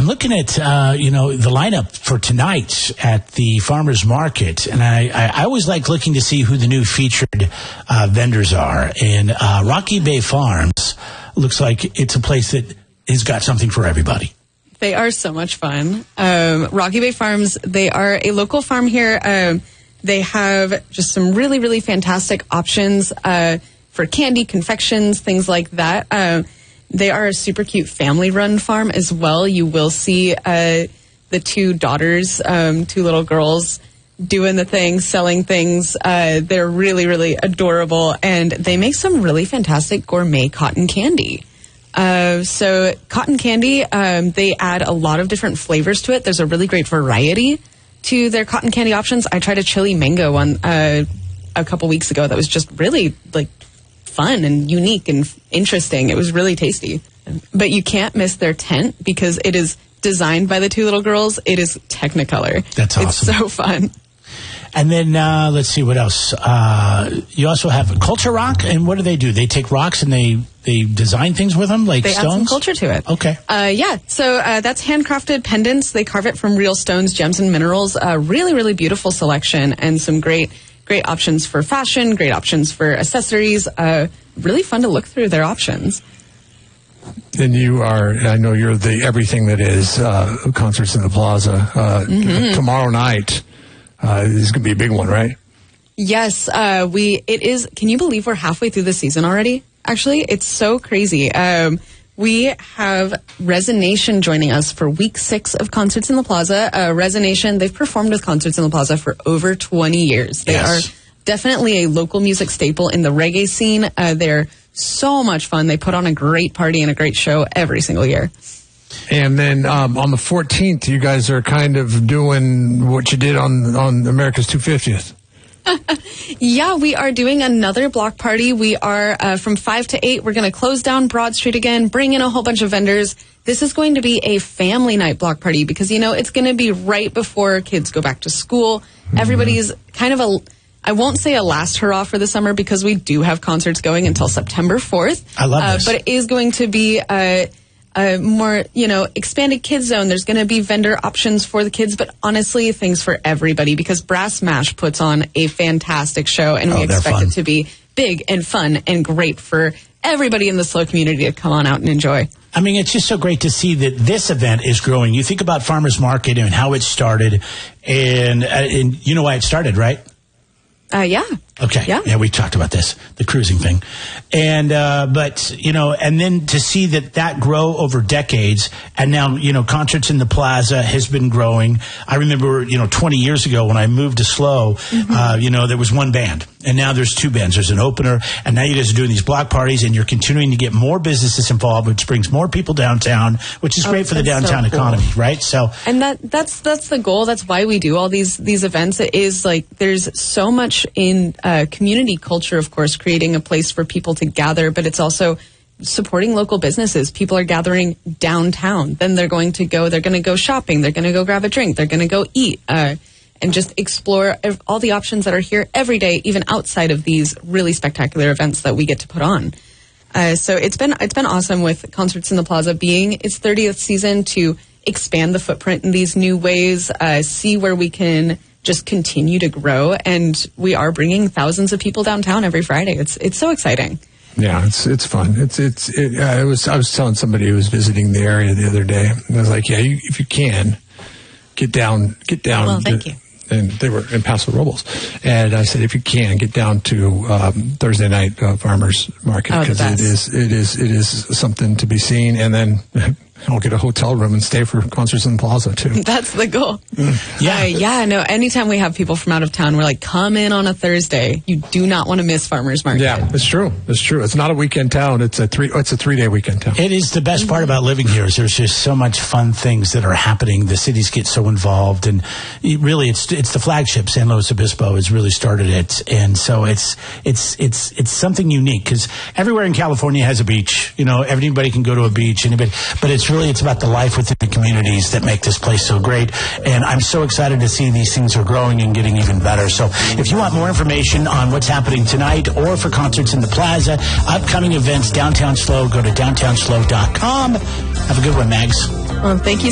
I'm looking at, the lineup for tonight at the farmers market, and I always like looking to see who the new featured vendors are. And Rocky Bay Farms looks like it's a place that has got something for everybody. They are so much fun. Rocky Bay Farms, they are a local farm here. They have just some really, really fantastic options for candy, confections, things like that. They are a super cute family-run farm as well. You will see the two daughters, two little girls, doing the thing, selling things. They're really, really adorable, and they make some really fantastic gourmet cotton candy. So cotton candy, they add a lot of different flavors to it. There's a really great variety to their cotton candy options. I tried a chili mango one a couple weeks ago that was just really fun and unique and interesting. It was really tasty. But you can't miss their tent because it is designed by the two little girls. It is Technicolor. That's awesome. It's so fun. And then let's see what else. You also have Culture Rock, and what do? They take rocks and they design things with them, like they stones? Add some culture to it. Okay. So that's handcrafted pendants. They carve it from real stones, gems, and minerals. Really, really beautiful selection and some great options for fashion, great options for accessories. Really fun to look through their options. And I know you're the everything that is Concerts in the Plaza. Tomorrow night is going to be a big one, right? Yes, it is. Can you believe we're halfway through the season already? Actually, it's so crazy. We have Resonation joining us for week 6 of Concerts in the Plaza. Resonation, they've performed with Concerts in the Plaza for over 20 years. They are definitely a local music staple in the reggae scene. They're so much fun. They put on a great party and a great show every single year. And then on the 14th, you guys are kind of doing what you did on America's 250th. Yeah, we are doing another block party. We are from 5 to 8. We're going to close down Broad Street again, bring in a whole bunch of vendors. This is going to be a family night block party because, it's going to be right before kids go back to school. Everybody's kind of I won't say a last hurrah for the summer because we do have concerts going until September 4th. I love this. But it is going to be a more, expanded kids zone. There's going to be vendor options for the kids, but honestly, things for everybody because Brass Mash puts on a fantastic show, and we expect it to be big and fun and great for everybody in the SLO community to come on out and enjoy. I mean, it's just so great to see that this event is growing. You think about Farmers Market and how it started, and you know why it started, right? Yeah. Okay. Yeah, we talked about this, the cruising thing. And, and then to see that grow over decades, and now, Concerts in the Plaza has been growing. I remember, 20 years ago when I moved to SLO, there was one band, and now there's 2 bands. There's an opener, and now you guys are doing these block parties, and you're continuing to get more businesses involved, which brings more people downtown, which is great for the downtown economy, right? So, and that's the goal. That's why we do all these events. It is there's so much in community culture, of course, creating a place for people to gather, but it's also supporting local businesses. People are gathering downtown. Then they're going to go shopping. They're going to go grab a drink. They're going to go eat and just explore all the options that are here every day, even outside of these really spectacular events that we get to put on. So it's been awesome with Concerts in the Plaza being its 30th season to expand the footprint in these new ways, see where we can just continue to grow, and we are bringing thousands of people downtown every Friday. It's so exciting. Yeah, it's fun. I was telling somebody who was visiting the area the other day, and I was like, if you can get down. Well, thank you. And they were in Paso Robles, and I said, if you can get down to Thursday night farmers market because it is something to be seen, and then I'll get a hotel room and stay for Concerts in the Plaza, too. That's the goal. Anytime we have people from out of town, we're like, come in on a Thursday. You do not want to miss Farmers Market. Yeah, it's true. It's not a weekend town. It's a 3-day weekend town. It is the best part about living here is there's just so much fun things that are happening. The cities get so involved, and really it's the flagship. San Luis Obispo has really started it, and so it's something unique because everywhere in California has a beach. Everybody can go to a beach, but it's about the life within the communities that make this place so great. And I'm so excited to see these things are growing and getting even better. So if you want more information on what's happening tonight or for Concerts in the Plaza, upcoming events, Downtown SLO, go to downtownslo.com. Have a good one, Mags. Well, thank you